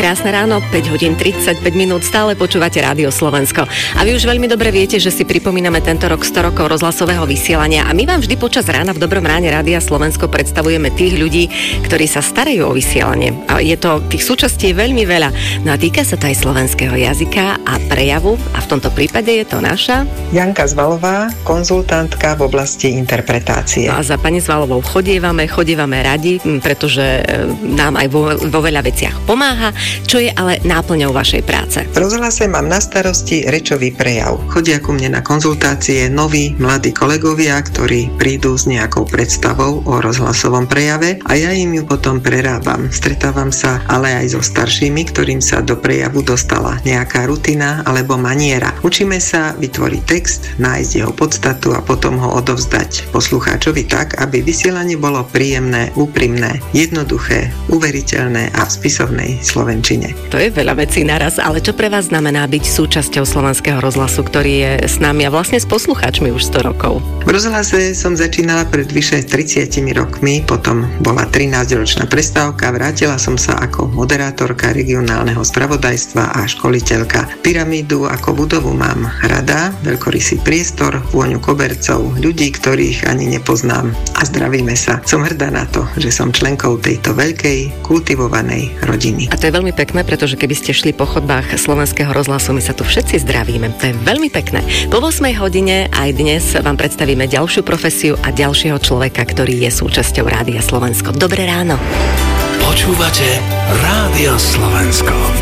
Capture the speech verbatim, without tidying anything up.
krásne ráno, päť hodín tridsaťpäť minút, stále počúvate Rádio Slovensko. A vy už veľmi dobre viete, že si pripomíname tento rok sto rokov rozhlasového vysielania a my vám vždy počas rána v Dobrom ráne Rádia Slovensko predstavujeme tých ľudí, ktorí sa starajú o vysielanie. A je to, tých súčastí je veľmi veľa. No a týka sa to aj slovenského jazyka a prejavu a v tomto prípade je to naša Janka Zvalová, konzultantka v oblasti interpretácie. No a za pani Zvalovou chodievame, chodievame radi, pretože nám aj vo, vo veľa veciach pomáha. Čo je ale náplňou vašej práce? V rozhlase mám na starosti rečový prejav. Chodia ku mne na konzultácie noví, mladí kolegovia, ktorí prídu s nejakou predstavou o rozhlasovom prejave a ja im ju potom prerábam. Stretávam sa ale aj so staršími, ktorým sa do prejavu dostala nejaká rutina alebo maniera. Učíme sa vytvoriť text, nájsť jeho podstatu a potom ho odovzdať poslucháčovi tak, aby vysielanie bolo príjemné, úprimné, jednoduché, uveriteľné a v spisovnej slovenčine. To je veľa vecí naraz, ale čo pre vás znamená byť súčasťou slovenského rozhlasu, ktorý je s nami a vlastne s poslucháčmi už sto rokov? V rozhlase som začínala pred vyše tridsiatimi rokmi, potom bola trinásťročná prestávka, vrátila som sa ako moderátorka regionálneho spravodajstva a školiteľka. Pyramídu ako budovu mám rada, veľkorysý priestor, vôňu kobercov, ľudí, ktorých ani nepoznám a zdravíme sa. Som hrdá na to, že som členkou tejto veľkej, kultivovanej rodiny. A to je veľmi pekné, pretože keby ste šli po chodbách slovenského rozhlasu, my sa tu všetci zdravíme. To je veľmi pekné. Po ôsmej hodine aj dnes vám predstavíme ďalšiu profesiu a ďalšieho človeka, ktorý je súčasťou Rádia Slovensko. Dobré ráno. Počúvate Rádio Slovensko.